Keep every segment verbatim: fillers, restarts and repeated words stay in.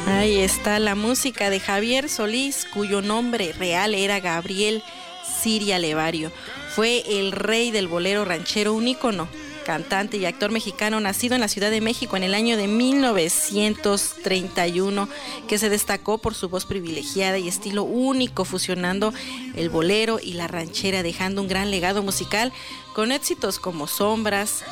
Ahí está la música de Javier Solís, cuyo nombre real era Gabriel Siria Levario. Fue el rey del bolero ranchero, un ícono, cantante y actor mexicano nacido en la Ciudad de México en el año de mil novecientos treinta y uno, que se destacó por su voz privilegiada y estilo único, fusionando el bolero y la ranchera, dejando un gran legado musical con éxitos como Sombras.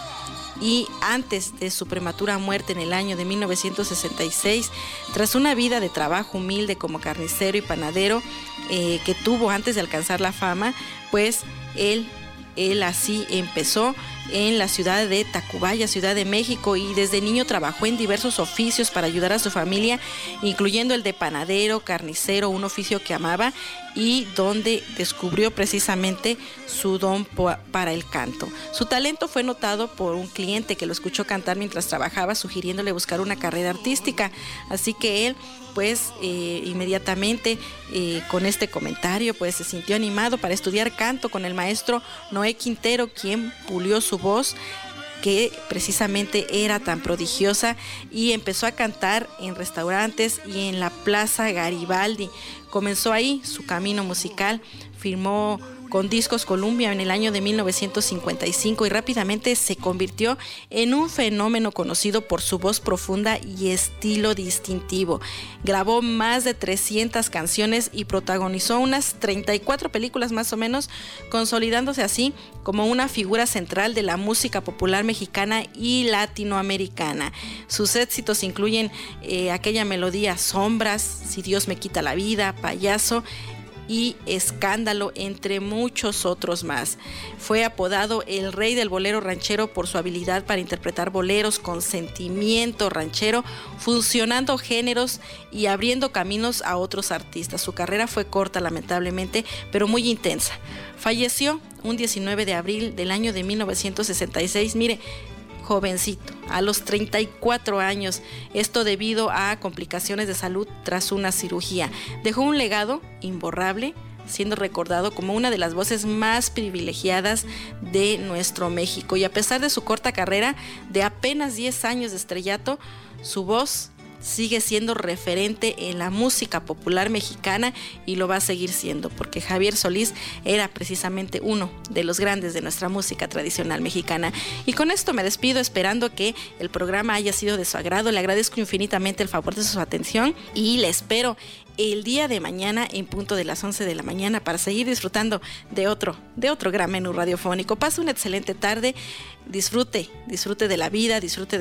Y antes de su prematura muerte en el año de mil novecientos sesenta y seis, tras una vida de trabajo humilde como carnicero y panadero eh, que tuvo antes de alcanzar la fama, pues él, él así empezó en la ciudad de Tacubaya, Ciudad de México, y desde niño trabajó en diversos oficios para ayudar a su familia, incluyendo el de panadero, carnicero, un oficio que amaba y donde descubrió precisamente su don para el canto. Su talento fue notado por un cliente que lo escuchó cantar mientras trabajaba, sugiriéndole buscar una carrera artística, así que él pues eh, inmediatamente eh, con este comentario pues se sintió animado para estudiar canto con el maestro Noé Quintero, quien pulió su voz, que precisamente era tan prodigiosa, y empezó a cantar en restaurantes y en la Plaza Garibaldi. Comenzó ahí su camino musical, firmó con Discos Columbia en el año de mil novecientos cincuenta y cinco y rápidamente se convirtió en un fenómeno conocido por su voz profunda y estilo distintivo. Grabó más de trescientas canciones y protagonizó unas treinta y cuatro películas más o menos, consolidándose así como una figura central de la música popular mexicana y latinoamericana. Sus éxitos incluyen eh, aquella melodía Sombras, Si Dios me quita la vida, Payaso y Escándalo, entre muchos otros más. Fue apodado el rey del bolero ranchero por su habilidad para interpretar boleros con sentimiento ranchero, fusionando géneros y abriendo caminos a otros artistas. Su carrera fue corta, lamentablemente, pero muy intensa. Falleció un diecinueve de abril del año de mil novecientos sesenta y seis, mire, jovencito, a los treinta y cuatro años, esto debido a complicaciones de salud tras una cirugía. Dejó un legado imborrable, siendo recordado como una de las voces más privilegiadas de nuestro México. Y a pesar de su corta carrera de apenas diez años de estrellato, su voz sigue siendo referente en la música popular mexicana y lo va a seguir siendo, porque Javier Solís era precisamente uno de los grandes de nuestra música tradicional mexicana. Y con esto me despido, esperando que el programa haya sido de su agrado. Le agradezco infinitamente el favor de su atención y le espero el día de mañana en punto de las once de la mañana para seguir disfrutando de otro, de otro gran menú radiofónico. Pase una excelente tarde, disfrute, disfrute de la vida, disfrute de